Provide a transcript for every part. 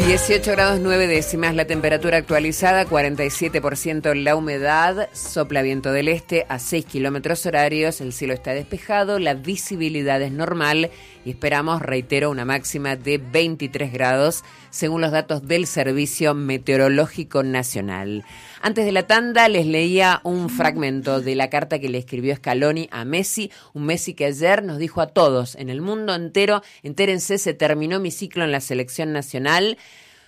18 grados 9 décimas la temperatura actualizada, 47% la humedad, sopla viento del este a 6 kilómetros horarios, el cielo está despejado, la visibilidad es normal y esperamos, reitero, una máxima de 23 grados según los datos del Servicio Meteorológico Nacional. Antes de la tanda les leía un fragmento de la carta que le escribió Scaloni a Messi, un Messi que ayer nos dijo a todos, en el mundo entero, entérense, se terminó mi ciclo en la selección nacional.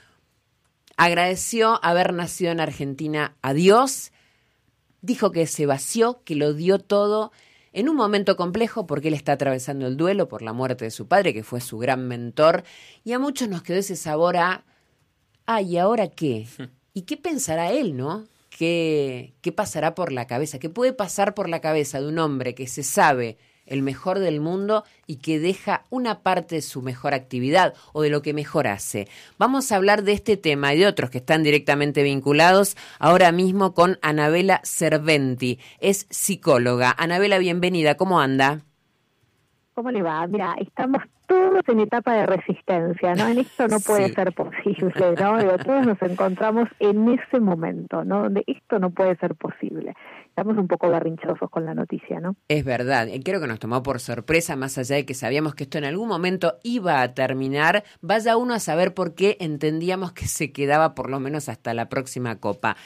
Agradeció haber nacido en Argentina a Dios, dijo que se vació, que lo dio todo en un momento complejo porque él está atravesando el duelo por la muerte de su padre, que fue su gran mentor, y a muchos nos quedó ese sabor a, ¿y ahora qué? ¿Y qué pensará él, no? ¿Qué pasará por la cabeza? ¿Qué puede pasar por la cabeza de un hombre que se sabe el mejor del mundo y que deja una parte de su mejor actividad o de lo que mejor hace? Vamos a hablar de este tema y de otros que están directamente vinculados ahora mismo con Anabela Serventi. Es psicóloga. Anabela, bienvenida. ¿Cómo anda? ¿Cómo le va? Mira, estamos todos en etapa de resistencia, ¿no? En esto no puede ser posible, ¿no? Digo, todos nos encontramos en ese momento, ¿no? Donde esto no puede ser posible. Estamos un poco berrinchosos con la noticia, ¿no? Es verdad, creo que nos tomó por sorpresa, más allá de que sabíamos que esto en algún momento iba a terminar, vaya uno a saber por qué entendíamos que se quedaba por lo menos hasta la próxima Copa.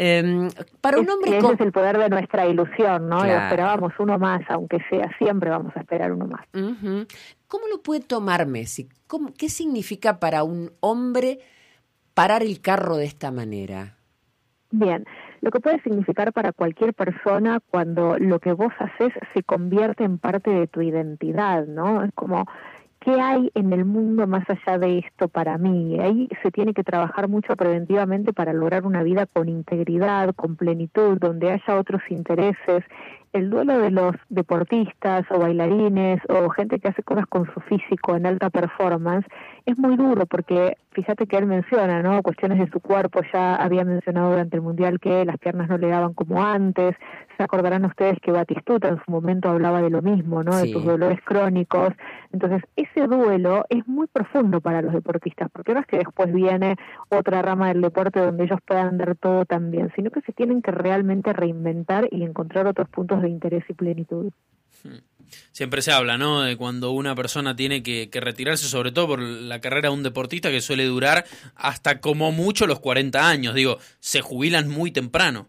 Para un hombre ese es el poder de nuestra ilusión, ¿no? Claro. Esperábamos uno más, aunque sea, siempre vamos a esperar uno más. Uh-huh. ¿Cómo lo puede tomar Messi? ¿Qué significa para un hombre parar el carro de esta manera? Bien, lo que puede significar para cualquier persona cuando lo que vos haces se convierte en parte de tu identidad, ¿no? Es como, ¿qué hay en el mundo más allá de esto para mí? Ahí se tiene que trabajar mucho preventivamente para lograr una vida con integridad, con plenitud, donde haya otros intereses. El duelo de los deportistas o bailarines o gente que hace cosas con su físico en alta performance es muy duro porque fíjate que él menciona, ¿no? Cuestiones de su cuerpo, ya había mencionado durante el Mundial que las piernas no le daban como antes. Se acordarán ustedes que Batistuta en su momento hablaba de lo mismo, ¿no? Sí. De sus dolores crónicos. Entonces, ese duelo es muy profundo para los deportistas, porque no es que después viene otra rama del deporte donde ellos puedan dar todo también, sino que se tienen que realmente reinventar y encontrar otros puntos de interés y plenitud. Siempre se habla, ¿no?, de cuando una persona tiene que retirarse, sobre todo por la carrera de un deportista que suele durar hasta como mucho los 40 años. Digo, se jubilan muy temprano.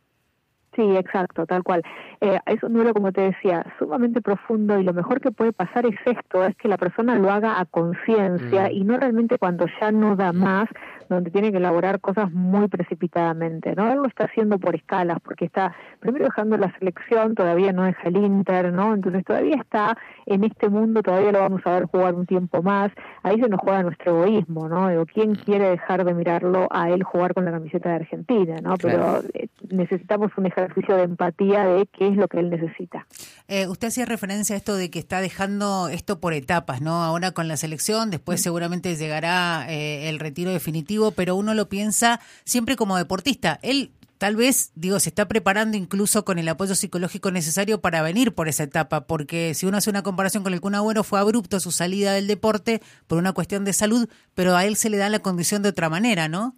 Sí, exacto, tal cual. Es un duelo, como te decía, sumamente profundo y lo mejor que puede pasar es esto, es que la persona lo haga a conciencia y no realmente cuando ya no da más, donde tiene que elaborar cosas muy precipitadamente, ¿no? Él lo está haciendo por escalas, porque está primero dejando la selección, todavía no deja el Inter, ¿no? Entonces todavía está en este mundo, todavía lo vamos a ver jugar un tiempo más, ahí se nos juega nuestro egoísmo, ¿no? Digo, ¿quién quiere dejar de mirarlo a él jugar con la camiseta de Argentina, ¿no? Claro. Pero necesitamos un ejercicio de empatía de qué es lo que él necesita. Usted hacía referencia a esto de que está dejando esto por etapas, ¿no? Ahora con la selección, después seguramente llegará el retiro definitivo, pero uno lo piensa siempre como deportista. Él tal vez, se está preparando incluso con el apoyo psicológico necesario para venir por esa etapa, porque si uno hace una comparación con el Kun Agüero, fue abrupto su salida del deporte por una cuestión de salud, pero a él se le da la condición de otra manera, ¿no?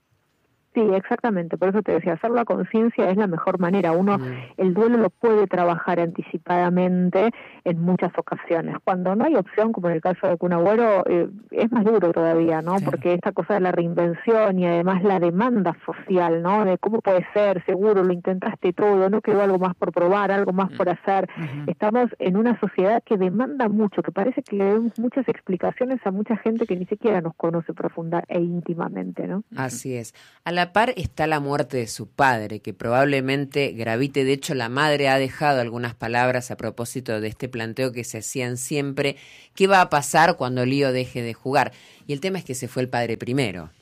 Sí, exactamente, por eso te decía, hacerlo a conciencia es la mejor manera. Uno, el duelo lo puede trabajar anticipadamente en muchas ocasiones. Cuando no hay opción, como en el caso de Kun Agüero, es más duro todavía, ¿no? Claro. Porque esta cosa de la reinvención y además la demanda social, ¿no? De cómo puede ser, seguro, lo intentaste todo, no quedó algo más por probar, algo más por hacer. Estamos en una sociedad que demanda mucho, que parece que le damos muchas explicaciones a mucha gente que ni siquiera nos conoce profunda e íntimamente, ¿no? Así es. A la par está la muerte de su padre, que probablemente gravite. De hecho, la madre ha dejado algunas palabras a propósito de este planteo que se hacían siempre. ¿Qué va a pasar cuando Lío deje de jugar? Y el tema es que se fue el padre primero.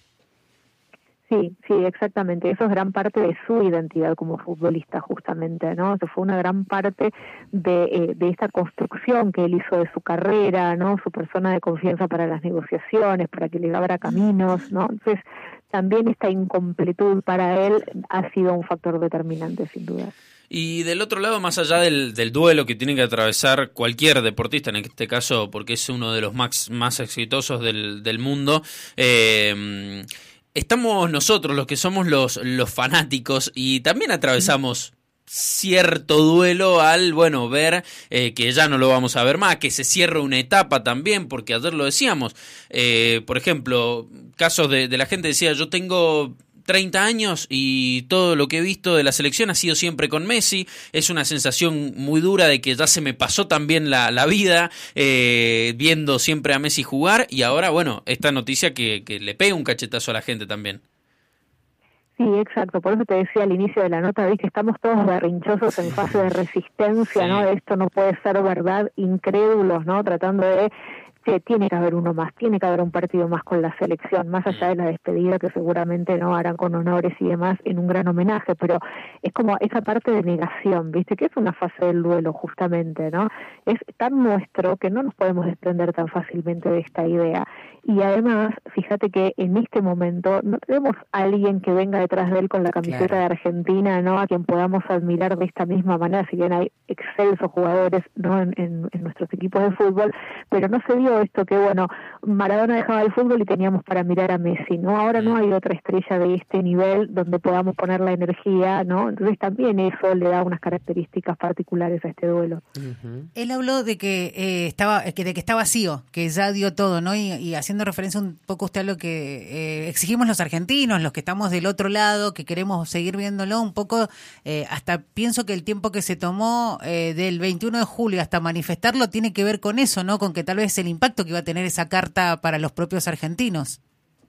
Sí, exactamente. Eso es gran parte de su identidad como futbolista, justamente, ¿no? Eso fue una gran parte de esta construcción que él hizo de su carrera, ¿no? Su persona de confianza para las negociaciones, para que le abra caminos, ¿no? Entonces, también esta incompletud para él ha sido un factor determinante, sin duda. Y del otro lado, más allá del duelo que tiene que atravesar cualquier deportista, en este caso porque es uno de los más exitosos del mundo, estamos nosotros los que somos los fanáticos y también atravesamos cierto duelo al, ver que ya no lo vamos a ver más, que se cierra una etapa también, porque ayer lo decíamos, por ejemplo, casos de la gente decía, yo tengo 30 años y todo lo que he visto de la selección ha sido siempre con Messi. Es una sensación muy dura de que ya se me pasó también la vida viendo siempre a Messi jugar y ahora, esta noticia que le pega un cachetazo a la gente también. Sí, exacto. Por eso te decía al inicio de la nota, ¿viste? Estamos todos berrinchosos en fase de resistencia, sí. ¿no? Esto no puede ser verdad, incrédulos, ¿no? Tratando de tiene que haber uno más, tiene que haber un partido más con la selección, más allá de la despedida que seguramente no harán con honores y demás en un gran homenaje, pero es como esa parte de negación, ¿viste? Que es una fase del duelo justamente, ¿no? Es tan nuestro que no nos podemos desprender tan fácilmente de esta idea. Y además, fíjate que en este momento no tenemos a alguien que venga detrás de él con la camiseta de Argentina, ¿no? A quien podamos admirar de esta misma manera, si bien hay excelsos jugadores, ¿no? en nuestros equipos de fútbol, pero no se dio esto que, Maradona dejaba el fútbol y teníamos para mirar a Messi, ¿no? Ahora no hay otra estrella de este nivel donde podamos poner la energía, ¿no? Entonces también eso le da unas características particulares a este duelo. Uh-huh. Él habló de que está vacío, que ya dio todo, ¿no? Y haciendo referencia un poco usted a lo que exigimos los argentinos, los que estamos del otro lado, que queremos seguir viéndolo un poco, hasta pienso que el tiempo que se tomó del 21 de julio hasta manifestarlo tiene que ver con eso, ¿no? Con que tal vez el impacto que iba a tener esa carta para los propios argentinos.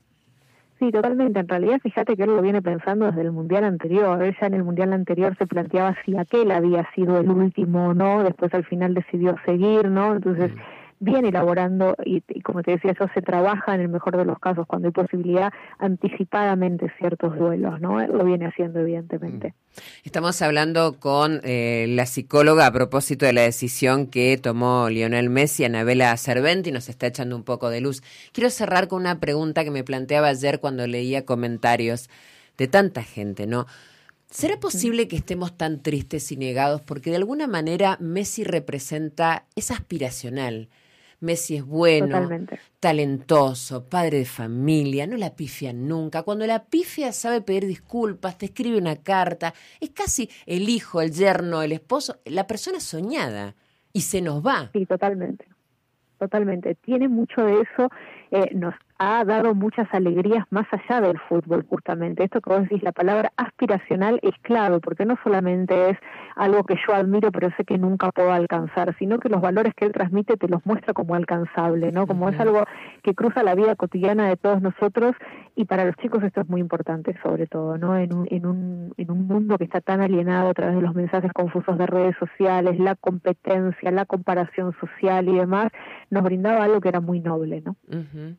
Sí, totalmente. En realidad, fíjate que él lo viene pensando desde el Mundial anterior. Él ya en el Mundial anterior se planteaba si aquel había sido el último o no, después al final decidió seguir, ¿no? Entonces viene elaborando y como te decía yo, se trabaja en el mejor de los casos cuando hay posibilidad anticipadamente ciertos duelos, ¿no? Él lo viene haciendo evidentemente. Estamos hablando con la psicóloga a propósito de la decisión que tomó Lionel Messi, Anabela Cerventi, nos está echando un poco de luz. Quiero cerrar con una pregunta que me planteaba ayer cuando leía comentarios de tanta gente, ¿no? ¿Será posible que estemos tan tristes y negados? Porque de alguna manera Messi representa, es aspiracional. Messi es bueno, totalmente, talentoso, padre de familia, no la pifia nunca. Cuando la pifia sabe pedir disculpas, te escribe una carta, es casi el hijo, el yerno, el esposo, la persona soñada y se nos va. Sí, totalmente. Tiene mucho de eso, nos ha dado muchas alegrías más allá del fútbol justamente. Esto que vos decís, la palabra aspiracional es clave, porque no solamente es algo que yo admiro pero sé que nunca puedo alcanzar, sino que los valores que él transmite te los muestra como alcanzable, ¿no? Como es algo que cruza la vida cotidiana de todos nosotros y para los chicos esto es muy importante sobre todo, ¿no? En un mundo que está tan alienado a través de los mensajes confusos de redes sociales, la competencia, la comparación social y demás, nos brindaba algo que era muy noble, ¿no? Uh-huh.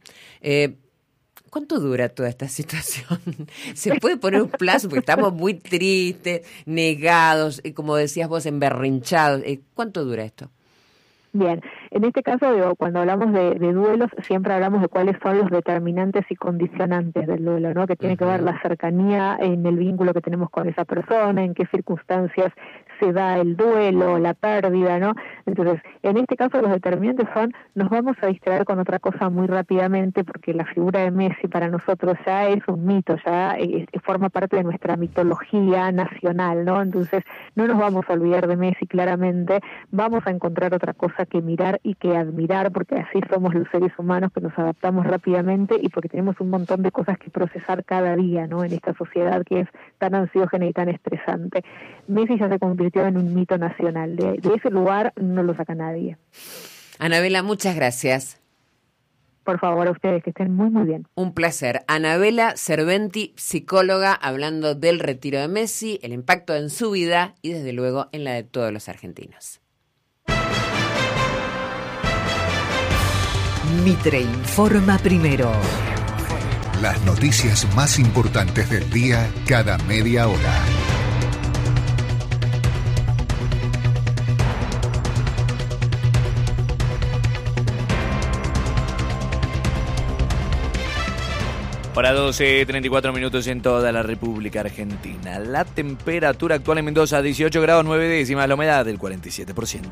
¿Cuánto dura toda esta situación? ¿Se puede poner un plazo? Porque estamos muy tristes, negados, como decías vos, emberrinchados. ¿Cuánto dura esto? Bien, en este caso, cuando hablamos de duelos, siempre hablamos de cuáles son los determinantes y condicionantes del duelo, ¿no? Que tiene que ver la cercanía en el vínculo que tenemos con esa persona, en qué circunstancias se da el duelo, la pérdida, ¿no? Entonces, en este caso los determinantes son, nos vamos a distraer con otra cosa muy rápidamente, porque la figura de Messi para nosotros ya es un mito, ya forma parte de nuestra mitología nacional, ¿no? Entonces, no nos vamos a olvidar de Messi claramente, vamos a encontrar otra cosa que mirar y que admirar, porque así somos los seres humanos, que nos adaptamos rápidamente y porque tenemos un montón de cosas que procesar cada día, ¿no? En esta sociedad que es tan ansiógena y tan estresante. Messi ya se convirtió en un mito nacional. De ese lugar no lo saca nadie. Anabela, muchas gracias. Por favor, a ustedes, que estén muy, muy bien. Un placer. Anabela Cerventi, psicóloga, hablando del retiro de Messi, el impacto en su vida y desde luego en la de todos los argentinos. Mitre informa primero. Las noticias más importantes del día cada media hora. Hora 12, 34 minutos en toda la República Argentina. La temperatura actual en Mendoza, 18 grados 9 décimas, la humedad del 47%.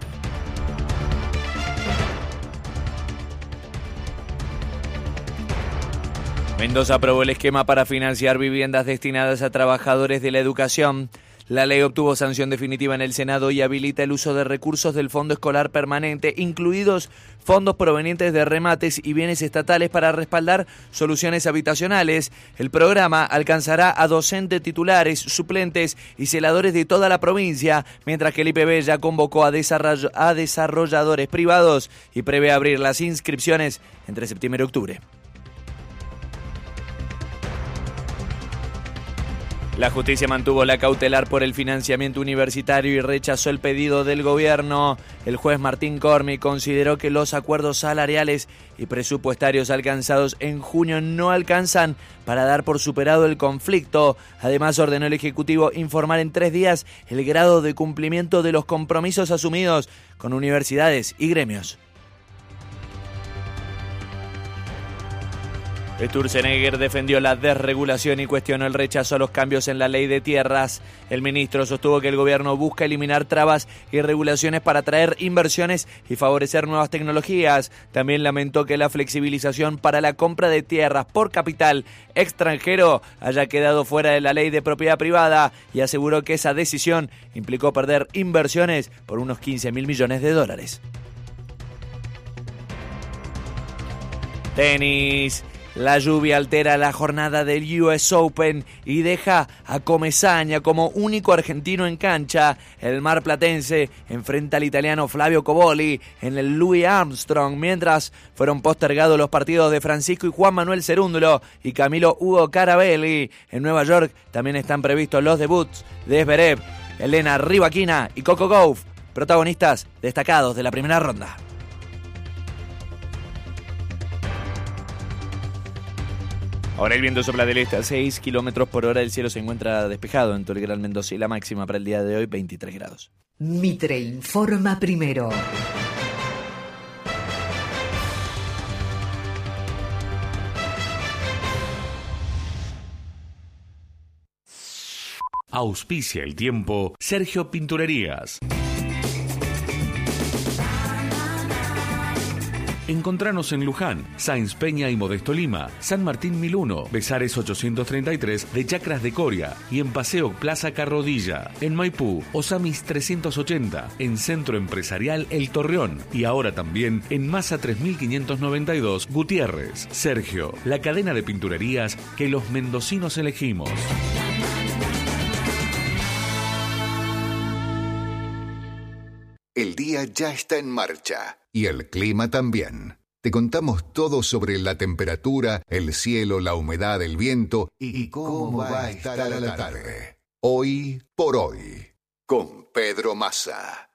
Mendoza aprobó el esquema para financiar viviendas destinadas a trabajadores de la educación. La ley obtuvo sanción definitiva en el Senado y habilita el uso de recursos del Fondo Escolar Permanente, incluidos fondos provenientes de remates y bienes estatales para respaldar soluciones habitacionales. El programa alcanzará a docentes titulares, suplentes y celadores de toda la provincia, mientras que el IPB ya convocó a desarrolladores privados y prevé abrir las inscripciones entre septiembre y octubre. La justicia mantuvo la cautelar por el financiamiento universitario y rechazó el pedido del gobierno. El juez Martín Cormi consideró que los acuerdos salariales y presupuestarios alcanzados en junio no alcanzan para dar por superado el conflicto. Además, ordenó al Ejecutivo informar en 3 días el grado de cumplimiento de los compromisos asumidos con universidades y gremios. Sturzenegger defendió la desregulación y cuestionó el rechazo a los cambios en la ley de tierras. El ministro sostuvo que el gobierno busca eliminar trabas y regulaciones para atraer inversiones y favorecer nuevas tecnologías. También lamentó que la flexibilización para la compra de tierras por capital extranjero haya quedado fuera de la ley de propiedad privada y aseguró que esa decisión implicó perder inversiones por unos 15.000 millones de dólares. Tenis. La lluvia altera la jornada del US Open y deja a Comesaña como único argentino en cancha. El marplatense enfrenta al italiano Flavio Cobolli en el Louis Armstrong, mientras fueron postergados los partidos de Francisco y Juan Manuel Cerúndulo y Camilo Hugo Carabelli. En Nueva York también están previstos los debuts de Zverev, Elena Rybakina y Coco Gauff, protagonistas destacados de la primera ronda. Ahora el viento sopla del este a 6 kilómetros por hora. El cielo se encuentra despejado en todo el Gran Mendoza y la máxima para el día de hoy 23 grados. Mitre informa primero. Auspicia el tiempo Sergio Pinturerías. Encontranos en Luján, Sáenz Peña y Modesto Lima, San Martín 1001, Besares 833 de Chacras de Coria y en Paseo Plaza Carrodilla. En Maipú, Osamis 380, en Centro Empresarial El Torreón y ahora también en Masa 3592 Gutiérrez. Sergio, la cadena de pinturerías que los mendocinos elegimos. El día ya está en marcha y el clima también. Te contamos todo sobre la temperatura, el cielo, la humedad, el viento y cómo va a estar a la tarde. Hoy por hoy, con Pedro Massa.